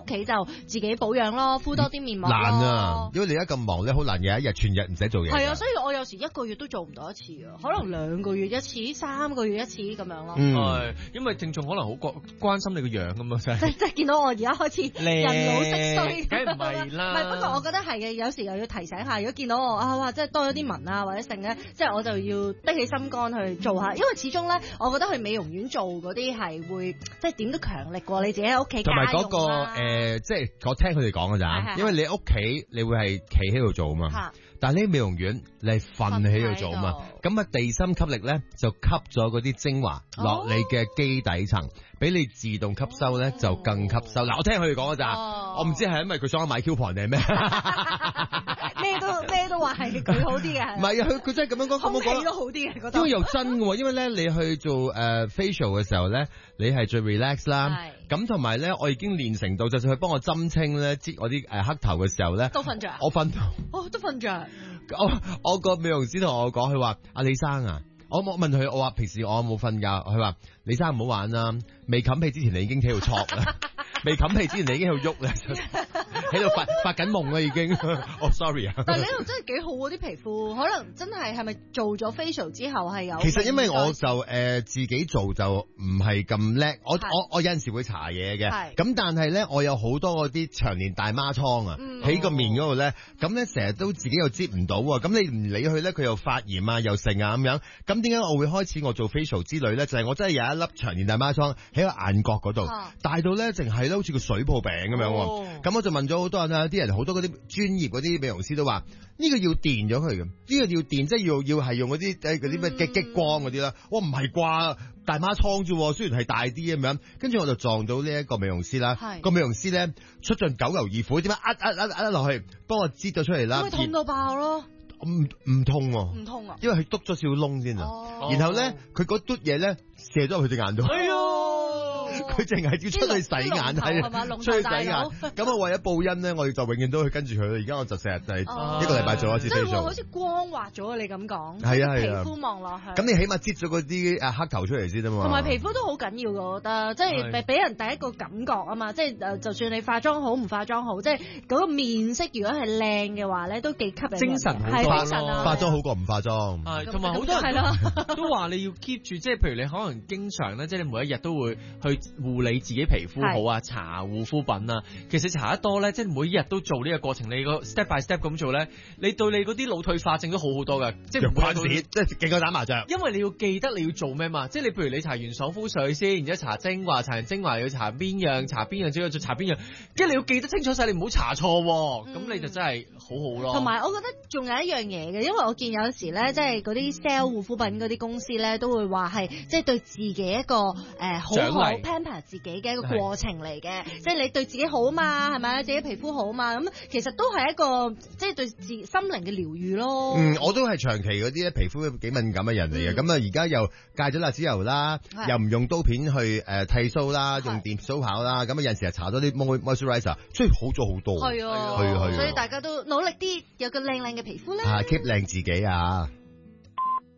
屋企就自己保養咯，敷多啲面膜咯。 難啊，因為你而家咁忙咧，好難有一日全日唔使做嘢。 係啊，所以我有時一個月都做唔到一次啊，可能2個月一次、3個月一次咁樣咯。 係，因為聽眾可能好關心你個樣咁咯，真係。 即係見到我而家開始人老色衰， 梗係唔係啦。 唔係，不過我覺得係嘅，有時又要提醒下，如果見到我哇，即係多咗啲紋啊或者剩咧，即係我就要的起心肝去做下，因為始終咧，我覺得去美容院做嗰啲係會即係點都強力過你自己喺屋企家用啦。 同埋嗰個即係我聽佢哋講㗎咋，因為你屋企你會係企喺度做啊嘛。但係呢美容院你係瞓喺度做啊嘛，咁啊地心吸力咧就吸咗嗰啲精華落你嘅基底層，俾你自動吸收咧就更吸收。嗱，我聽佢哋講㗎咋，我唔知係因為佢想我買 coupon 定係咩？ 咩都話係佢好啲嘅， 唔係啊，佢真係咁樣講， 空氣都好啲嘅，覺得。 因為又真嘅喎，因為咧你去做facial 嘅時候咧，你係最 relax 啦。咁同埋咧，我已經練成到，就算佢幫我針清咧，擠我啲黑頭嘅時候咧， 都瞓着。 我瞓到。 都瞓着。 我個美容師同我講，佢話阿李生啊，我問佢，我話平時我冇瞓覺，佢話李生唔好玩啦，未冚被之前你已經喺度戳啦，未冚被之前你已經喺度喐啦，喺度發緊夢啦已經。sorry 啊。 但係呢度真係幾好喎，啲皮膚可能真係咪做咗 facial 之後係有？ 其實因為我就自己做就唔係咁叻，我有陣時會搽嘢嘅，咁但係咧我有好多嗰啲長年大媽瘡啊，喺個面嗰度咧，咁咧成日都自己又擠唔到啊，咁你唔理佢咧，佢又發炎啊，又剩啊咁樣，咁點解我會開始我做 facial 之類咧？就係我真係有一粒長年大媽瘡喺個眼角嗰度，大到咧淨係咧好似個水泡餅咁樣，咁我就問咗好多人啊，啲人好多嗰啲專業嗰啲美容師都話呢個要電咗佢嘅，呢個要電，即係要係用嗰啲咩激光嗰啲啦。我唔係啩，大媽瘡啫，雖然係大啲咁樣。跟住我就撞到呢一個美容師啦，個美容師咧出盡九牛二虎，點解壓落去幫我擠咗出嚟啦？ 會痛到爆咯！ 唔痛喎， 唔痛啊， 因為佢篤咗少少窿先啊。然後咧佢嗰篤嘢咧射咗入佢隻眼度。哎呀！佢淨係要出去洗眼，係出去洗眼。咁我為咗報恩咧，我哋就永遠都去跟住佢。而家我就成日就係一個禮拜做一次 facial。 即係好似光滑咗啊！你咁講， 係啊， 皮膚望落去。 咁你起碼擠咗嗰啲黑頭出嚟先啊嘛。 同埋皮膚都好緊要嘅，我覺得，即係俾人第一個感覺啊嘛。即係就算你化妝好唔化妝好，即係嗰個面色如果係靚嘅話咧，都幾吸引。 精神好多咯， 化妝好過唔化妝。 係，同埋好多人都話你要 keep 住，即係譬如你可能經常咧，即係你每一日都會去護理自己皮膚好啊，搽護膚品啊。其實搽得多咧，即係每一日都做呢個過程，你個 step by step 咁做咧，你對你嗰啲腦退化症都好好多㗎。即係唔關事，即係勁過打麻將。因為你要記得你要做咩嘛，即係你譬如你搽完爽膚水先，然之後搽精華，搽完精華要搽邊樣之後再搽邊樣，跟住你要記得清楚晒，你唔好搽錯，咁你就真係好好咯。 同埋我覺得仲有一樣嘢嘅，因為我見有時咧，即係嗰啲 sell 護膚品嗰啲公司咧，都會話係即係對自己一個好好 pamper 自己嘅一個過程嚟嘅，即係你對自己好嘛，係咪？自己皮膚好嘛，咁其實都係一個即係對心靈嘅療愈咯。 我都係長期嗰啲皮膚幾敏感嘅人嚟嘅，咁啊而家又戒咗辣子油啦，又唔用刀片去剃鬚啦，用電鬚刨啦，咁啊有陣時係搽多啲 moisturizer， 所以好咗好多。 係啊，所以大家都努力啲，有個靚靚嘅皮膚咧。 keep 靚自己啊！